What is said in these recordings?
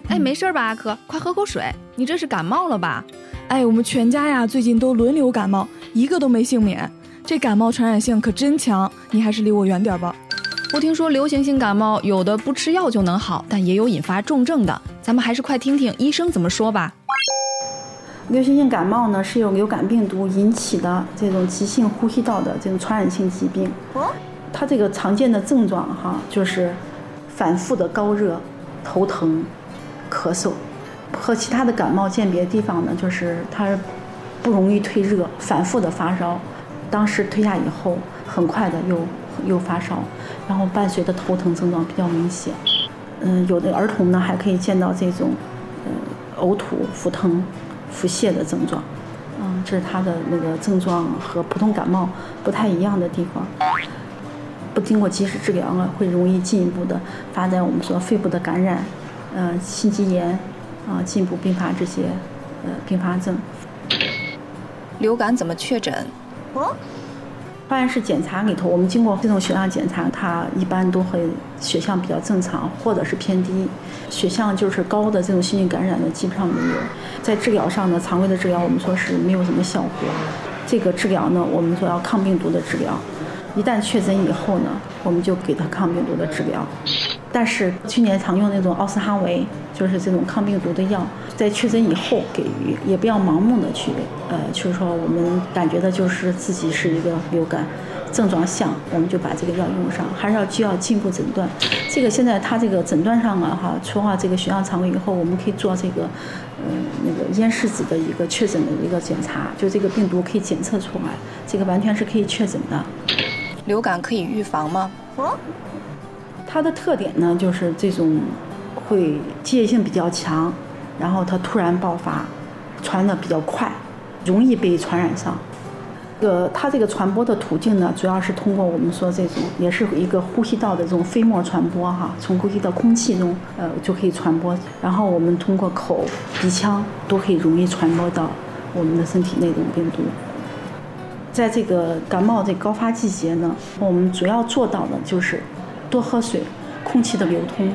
哎，没事吧，阿珂，快喝口水，你这是感冒了吧？ 哎，我们全家呀最近都轮流感冒，一个都没幸免。这感冒传染性可真强，你还是离我远点吧。 我听说流行性感冒有的不吃药就能好，但也有引发重症的，咱们还是快听听医生怎么说吧。 流行性感冒呢是由流感病毒引起的这种急性呼吸道的这种传染性疾病。它这个常见的症状就是反复的高热、头疼、咳嗽。和其他的感冒鉴别的地方呢，就是它不容易退热，反复的发烧，当时退下以后，很快的又发烧，然后伴随的头疼症状比较明显。有的儿童呢还可以见到这种呕吐、腹疼、腹泻的症状。这是它的那个症状和普通感冒不太一样的地方。不经过及时治疗呢，会容易进一步的发展我们说肺部的感染，心肌炎。进一步并发这些并发症。 流感怎么确诊？ 化验室检查里头，我们经过这种血样检查，它一般都会血象比较正常，或者是偏低。血象就是高的这种细菌感染的基本上没有。在治疗上呢，常规的治疗我们说是没有什么效果。这个治疗呢，我们说要抗病毒的治疗。一旦确诊以后呢，我们就给他抗病毒的治疗。但是去年常用那种奥司哈韦，就是这种抗病毒的药，在确诊以后给予，也不要盲目的去，就是说我们感觉的就是自己是一个流感，症状像，我们就把这个药用上，还是需要进一步诊断。这个现在它这个诊断上除了这个血样常规以后，我们可以做这个，那个咽拭子的一个确诊的一个检查，就这个病毒可以检测出来，这个完全是可以确诊的。 流感可以预防吗？ 它的特点呢，就是这种会机械性比较强，然后它突然爆发，传得比较快，容易被传染上。它这个传播的途径呢，主要是通过我们说这种，也是一个呼吸道的这种飞沫传播从呼吸道空气中就可以传播，然后我们通过口、鼻腔都可以容易传播到我们的身体内的病毒。在这个感冒这高发季节呢，我们主要做到的就是多喝水，空气的流通。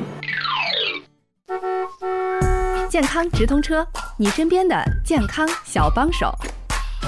健康直通车，你身边的健康小帮手。